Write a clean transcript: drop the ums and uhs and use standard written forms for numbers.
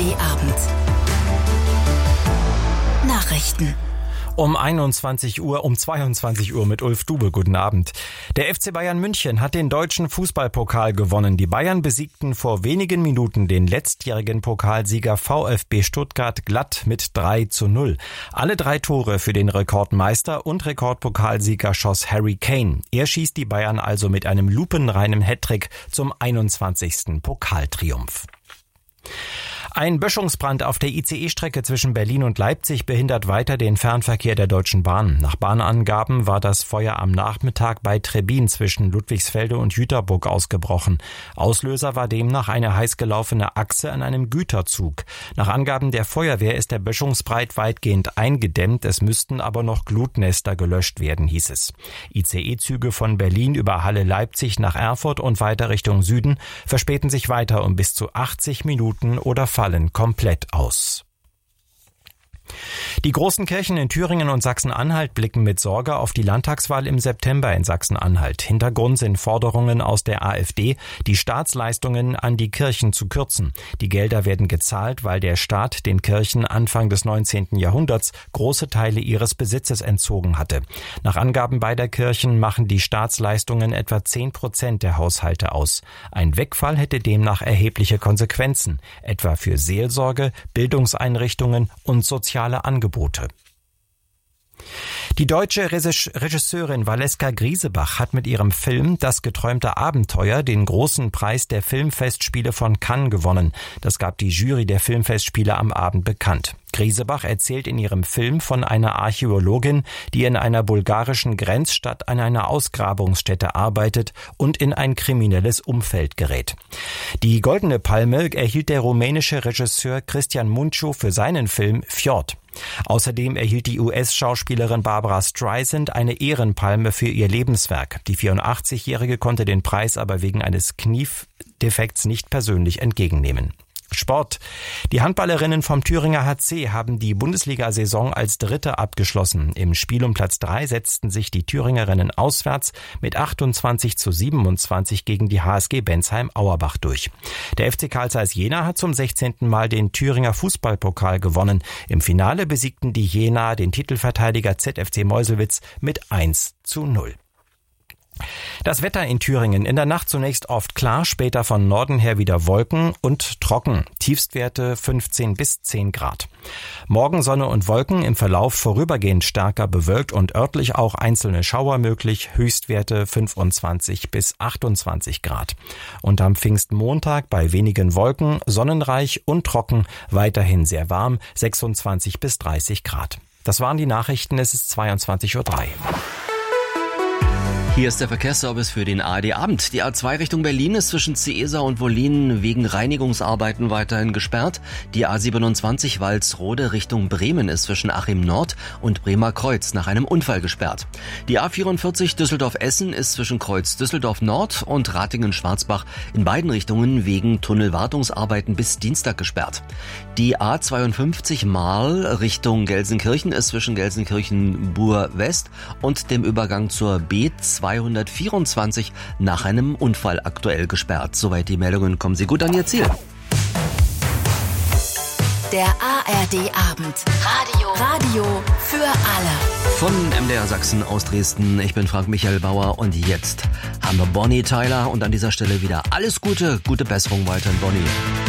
ARD-Abend. Nachrichten. Um 22 Uhr mit Ulf Dube. Guten Abend. Der FC Bayern München hat den deutschen Fußballpokal gewonnen. Die Bayern besiegten vor wenigen Minuten den letztjährigen Pokalsieger VfB Stuttgart glatt mit 3:0. Alle 3 Tore für den Rekordmeister und Rekordpokalsieger schoss Harry Kane. Er schießt die Bayern also mit einem lupenreinen Hattrick zum 21. Pokaltriumph. Ein Böschungsbrand auf der ICE-Strecke zwischen Berlin und Leipzig behindert weiter den Fernverkehr der Deutschen Bahn. Nach Bahnangaben war das Feuer am Nachmittag bei Trebbin zwischen Ludwigsfelde und Jüterburg ausgebrochen. Auslöser war demnach eine heiß gelaufene Achse an einem Güterzug. Nach Angaben der Feuerwehr ist der Böschungsbrand weitgehend eingedämmt, es müssten aber noch Glutnester gelöscht werden, hieß es. ICE-Züge von Berlin über Halle-Leipzig nach Erfurt und weiter Richtung Süden verspäten sich weiter um bis zu 80 Minuten oder fallen komplett aus. Die großen Kirchen in Thüringen und Sachsen-Anhalt blicken mit Sorge auf die Landtagswahl im September in Sachsen-Anhalt. Hintergrund sind Forderungen aus der AfD, die Staatsleistungen an die Kirchen zu kürzen. Die Gelder werden gezahlt, weil der Staat den Kirchen Anfang des 19. Jahrhunderts große Teile ihres Besitzes entzogen hatte. Nach Angaben beider Kirchen machen die Staatsleistungen etwa 10% der Haushalte aus. Ein Wegfall hätte demnach erhebliche Konsequenzen, etwa für Seelsorge, Bildungseinrichtungen und soziale Angebote. Die deutsche Regisseurin Valeska Griesebach hat mit ihrem Film Das geträumte Abenteuer den großen Preis der Filmfestspiele von Cannes gewonnen. Das gab die Jury der Filmfestspiele am Abend bekannt. Griesebach erzählt in ihrem Film von einer Archäologin, die in einer bulgarischen Grenzstadt an einer Ausgrabungsstätte arbeitet und in ein kriminelles Umfeld gerät. Die Goldene Palme erhielt der rumänische Regisseur Cristian Mungiu für seinen Film Fjord. Außerdem erhielt die US-Schauspielerin Barbra Streisand eine Ehrenpalme für ihr Lebenswerk. Die 84-Jährige konnte den Preis aber wegen eines Kniedefekts nicht persönlich entgegennehmen. Sport. Die Handballerinnen vom Thüringer HC haben die Bundesliga-Saison als Dritte abgeschlossen. Im Spiel um Platz 3 setzten sich die Thüringerinnen auswärts mit 28:27 gegen die HSG Bensheim-Auerbach durch. Der FC Carl Zeiss Jena hat zum 16. Mal den Thüringer Fußballpokal gewonnen. Im Finale besiegten die Jena den Titelverteidiger ZFC Meuselwitz mit 1:0. Das Wetter in Thüringen: in der Nacht zunächst oft klar, später von Norden her wieder Wolken und trocken. Tiefstwerte 15 bis 10 Grad. Morgen Sonne und Wolken, im Verlauf vorübergehend stärker bewölkt und örtlich auch einzelne Schauer möglich. Höchstwerte 25 bis 28 Grad. Und am Pfingstmontag bei wenigen Wolken, sonnenreich und trocken, weiterhin sehr warm, 26 bis 30 Grad. Das waren die Nachrichten, es ist 22:03 Uhr. Hier ist der Verkehrsservice für den ARD-Abend. Die A2 Richtung Berlin ist zwischen Ciesa und Wollin wegen Reinigungsarbeiten weiterhin gesperrt. Die A27 Walsrode Richtung Bremen ist zwischen Achim Nord und Bremer Kreuz nach einem Unfall gesperrt. Die A44 Düsseldorf-Essen ist zwischen Kreuz Düsseldorf Nord und Ratingen-Schwarzbach in beiden Richtungen wegen Tunnelwartungsarbeiten bis Dienstag gesperrt. Die A52 Marl Richtung Gelsenkirchen ist zwischen Gelsenkirchen-Buhr-West und dem Übergang zur B224 nach einem Unfall aktuell gesperrt. Soweit die Meldungen, kommen Sie gut an Ihr Ziel. Der ARD-Abend. Radio für alle. Von MDR Sachsen aus Dresden. Ich bin Frank Michael Bauer und jetzt haben wir Bonnie Tyler und an dieser Stelle wieder alles Gute, gute Besserung weiterhin, Bonnie.